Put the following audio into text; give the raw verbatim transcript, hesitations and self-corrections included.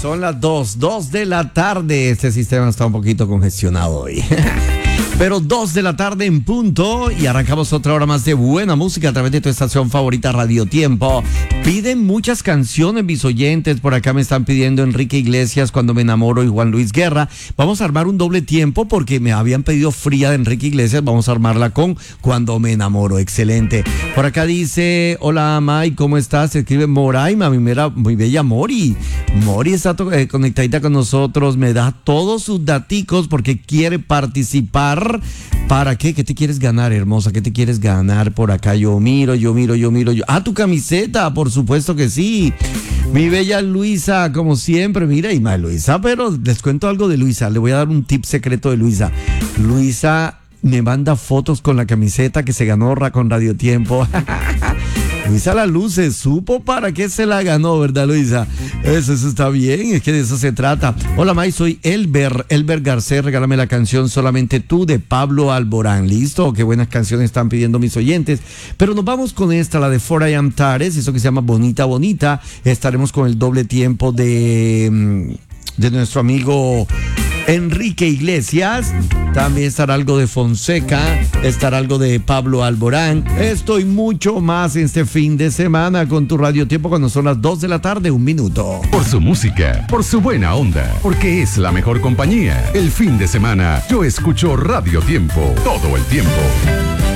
Son las dos, dos de la tarde. Este sistema está un poquito congestionado hoy. Pero dos de la tarde en punto y arrancamos otra hora más de buena música a través de tu estación favorita Radio Tiempo. Piden muchas canciones mis oyentes, por acá me están pidiendo Enrique Iglesias, Cuando me enamoro, y Juan Luis Guerra. Vamos a armar un doble tiempo porque me habían pedido Fría de Enrique Iglesias, vamos a armarla con Cuando me enamoro, excelente. Por acá dice, hola May, ¿cómo estás? Se escribe Moraima, mi, mera, muy bella Mori. Mori está to- eh, conectadita con nosotros, me da todos sus daticos porque quiere participar. ¿Para qué? ¿Qué te quieres ganar, hermosa? ¿Qué te quieres ganar por acá? Yo miro, yo miro, yo miro. Yo... Ah, tu camiseta, por supuesto que sí. Mi bella Luisa, como siempre, mira, y más Luisa, pero les cuento algo de Luisa. Le voy a dar un tip secreto de Luisa. Luisa me manda fotos con la camiseta que se ganó con Radio Tiempo. Luisa la luce, supo para qué se la ganó, ¿verdad, Luisa? Eso, eso está bien, es que de eso se trata. Hola, May, soy Elber, Elber Garcés, regálame la canción Solamente Tú de Pablo Alborán. ¿Listo? Qué buenas canciones están pidiendo mis oyentes. Pero nos vamos con esta, la de four I Am Tares, eso que se llama Bonita Bonita. Estaremos con el doble tiempo de, de nuestro amigo Enrique Iglesias. También estará algo de Fonseca, estará algo de Pablo Alborán. Esto y mucho más este fin de semana con tu Radio Tiempo cuando son las dos de la tarde, un minuto. Por su música, por su buena onda, porque es la mejor compañía. El fin de semana yo escucho Radio Tiempo todo el tiempo.